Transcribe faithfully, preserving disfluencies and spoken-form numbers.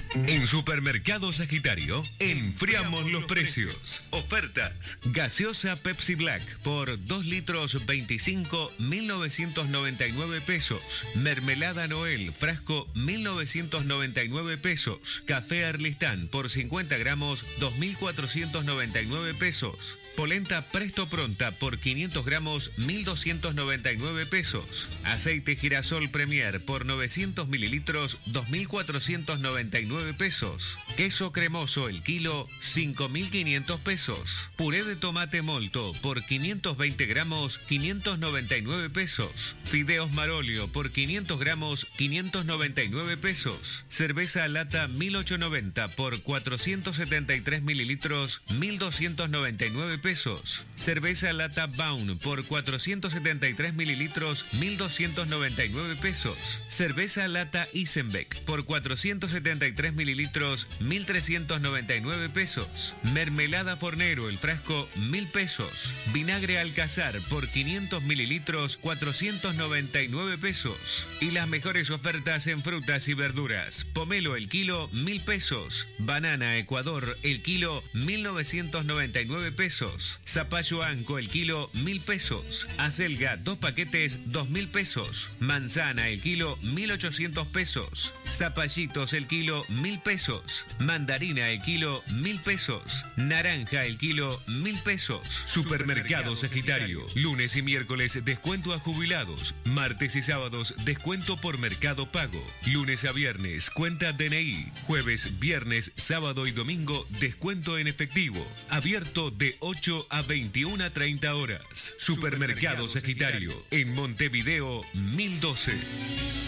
En Supermercado Sagitario, enfriamos los precios. Ofertas. Gaseosa Pepsi Black por dos litros veinticinco, mil novecientos noventa y nueve pesos. Mermelada Noel, frasco, mil novecientos noventa y nueve pesos. Café Arlistán por cincuenta gramos, dos mil cuatrocientos noventa y nueve pesos. Polenta Presto Pronta por quinientos gramos, mil doscientos noventa y nueve pesos. Aceite Girasol Premier por novecientos mililitros, dos mil cuatrocientos noventa y nueve pesos. Queso cremoso el kilo, cinco mil quinientos pesos. Puré de tomate molto por quinientos veinte gramos, quinientos noventa y nueve pesos. Fideos Marolio por quinientos gramos, quinientos noventa y nueve pesos. Cerveza lata mil ochocientos noventa por cuatrocientos setenta y tres mililitros, mil doscientos noventa y nueve pesos. Cerveza lata Baun por cuatrocientos setenta y tres mililitros, mil doscientos noventa y nueve pesos. Cerveza lata Isenbeck por cuatrocientos setenta y tres mililitros, mil trescientos noventa y nueve pesos. Mermelada Fornero el frasco, mil pesos. Vinagre Alcazar por quinientos mililitros, cuatrocientos noventa y nueve pesos. Y las mejores ofertas en frutas y verduras. Pomelo el kilo, mil pesos. Banana Ecuador el kilo, mil novecientos noventa y nueve pesos. Zapallo Anco el kilo, mil pesos. Acelga dos paquetes, dos mil pesos. Manzana el kilo, mil ochocientos pesos. Zapallitos el kilo, mil pesos. Mandarina el kilo, mil pesos. Naranja el kilo, mil pesos. Supermercado Sagitario. Lunes y miércoles descuento a jubilados. Martes y sábados descuento por Mercado Pago. Lunes a viernes cuenta D N I. Jueves, viernes, sábado y domingo descuento en efectivo. Abierto de ocho a veintiuna a treinta horas. Supermercado Sagitario. En Montevideo mil doce.